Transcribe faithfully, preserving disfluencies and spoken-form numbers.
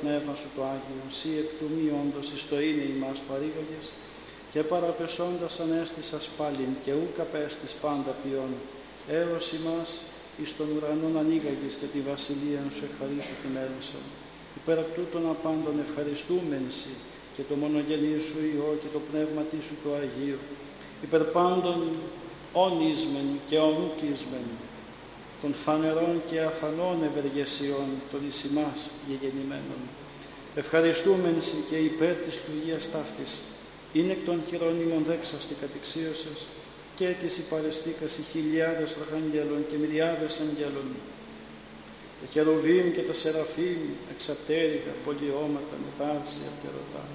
πνεύμα σου το Άγιον, σύ εκ του μη όντως εις το είναι ημάς παρήγαγες, και παραπεσόντας ανέστησας πάλιν και ούκ απέστης πάντα ποιόν, έως ημάς εις τον ουρανόν ανοίγαγες και τη βασιλεία σου ευχαρίσου την έλυσα. Υπέρ τούτων απάντων ευχαριστούμεν σοι και το μονογενή σου Υιό και το πνεύμα σου το Αγίο, υπέρ πάντων όνισμεν και ονούκισμεν, των φανερών και αφανών ευεργεσιών των εις ημάς γεγεννημένων. Ευχαριστούμεν σοι και υπέρ της λειτουργίας ταύτης, είναι εκ των χειρόνιμων δέξαστη κατηξίωσες και της υπαρεστήκας οι χιλιάδες αρχαγγέλων και μυριάδες αγγέλων, τα χερουβίμ και τα σεραφίμ, εξαπτέρυγα, πολιώματα, με πάρσια και ρωτά.